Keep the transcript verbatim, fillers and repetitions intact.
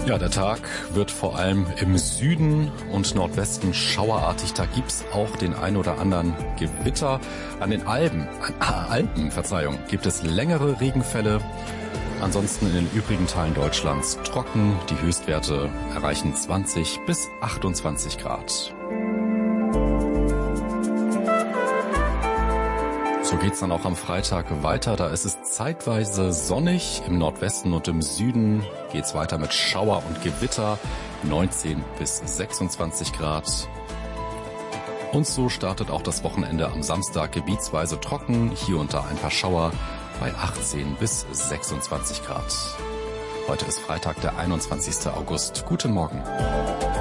Ja, der Tag wird vor allem im Süden und Nordwesten schauerartig. Da gibt's auch den ein oder anderen Gewitter. An den Alpen, ah, Alpen, Verzeihung, gibt es längere Regenfälle. Ansonsten in den übrigen Teilen Deutschlands trocken. Die Höchstwerte erreichen zwanzig bis achtundzwanzig Grad. So geht's dann auch am Freitag weiter. Da ist es zeitweise sonnig. Im Nordwesten und im Süden geht's weiter mit Schauer und Gewitter. neunzehn bis sechsundzwanzig Grad. Und so startet auch das Wochenende am Samstag gebietsweise trocken. Hier und da ein paar Schauer bei achtzehn bis sechsundzwanzig Grad. Heute ist Freitag, der einundzwanzigster August. Guten Morgen.